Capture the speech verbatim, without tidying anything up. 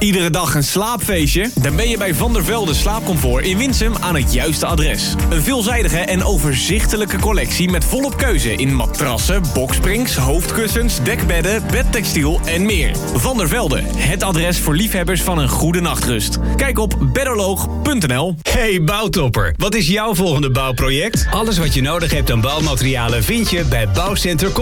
Iedere dag een slaapfeestje? Dan ben je bij Van der Velde Slaapcomfort in Winsum aan het juiste adres. Een veelzijdige en overzichtelijke collectie met volop keuze in matrassen, boksprings, hoofdkussens, dekbedden, bedtextiel en meer. Van der Velde, het adres voor liefhebbers van een goede nachtrust. Kijk op bedderloog punt n l. Hey bouwtopper, wat is jouw volgende bouwproject? Alles wat je nodig hebt aan bouwmaterialen vind je bij Bouwcenter